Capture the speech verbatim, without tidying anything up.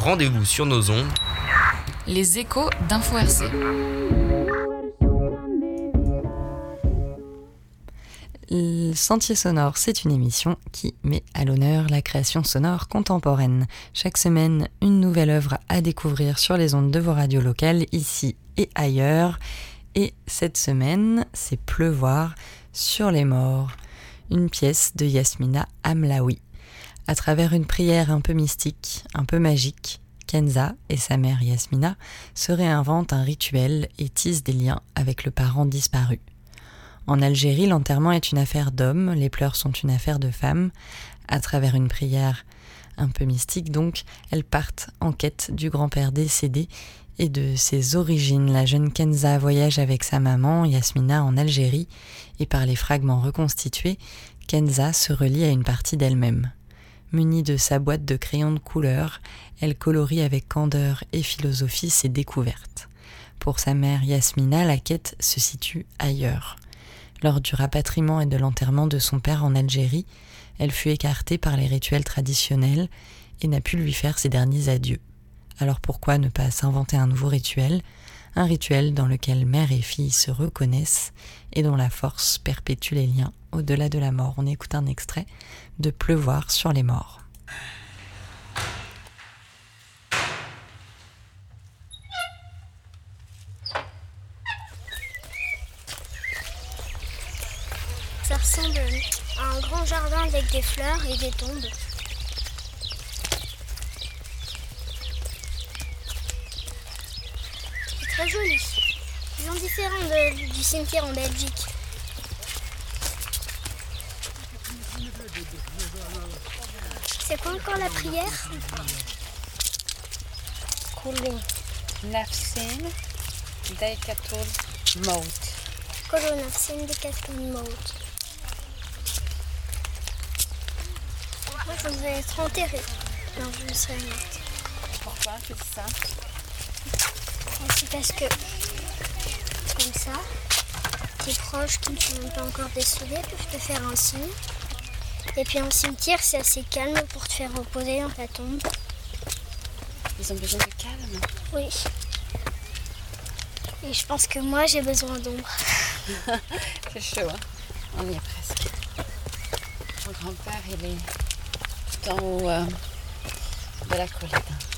rendez-vous sur nos ondes. Les échos d'Info R C. Le Sentier sonore, c'est une émission qui met à l'honneur la création sonore contemporaine. Chaque semaine, une nouvelle œuvre à découvrir sur les ondes de vos radios locales, ici et ailleurs. Et cette semaine, c'est Pleuvoir sur les morts, une pièce de Yasmina Hamlaoui. À travers une prière un peu mystique, un peu magique, Kenza et sa mère Yasmina se réinventent un rituel et tissent des liens avec le parent disparu. En Algérie, l'enterrement est une affaire d'hommes, les pleurs sont une affaire de femmes. À travers une prière un peu mystique, donc, elles partent en quête du grand-père décédé et de ses origines. La jeune Kenza voyage avec sa maman, Yasmina, en Algérie, et par les fragments reconstitués, Kenza se relie à une partie d'elle-même. Munie de sa boîte de crayons de couleur, elle colorie avec candeur et philosophie ses découvertes. Pour sa mère Yasmina, la quête se situe ailleurs. Lors du rapatriement et de l'enterrement de son père en Algérie, elle fut écartée par les rituels traditionnels et n'a pu lui faire ses derniers adieux. Alors pourquoi ne pas s'inventer un nouveau rituel, un rituel dans lequel mère et fille se reconnaissent et dont la force perpétue les liens au-delà de la mort. On écoute un extrait de Pleuvoir sur les morts. Ça ressemble à un grand jardin avec des fleurs et des tombes. C'est très joli. Ils sont différents de, du cimetière en Belgique. C'est quoi encore la prière? Kullu nafsin daikatul maut. Kullu nafsin daikatul maut. Moi, je voudrais être enterrée. Non, je me serais morte. Pourquoi tu dis ça? C'est parce que, comme ça, tes proches qui ne sont même pas encore décédés peuvent te faire un signe. Et puis en cimetière, c'est assez calme pour te faire reposer dans ta tombe. Ils ont besoin de calme? Oui. Et je pense que moi, j'ai besoin d'ombre. C'est chaud, hein? On y est presque. Mon grand-père, il est tout en haut euh, de la colline.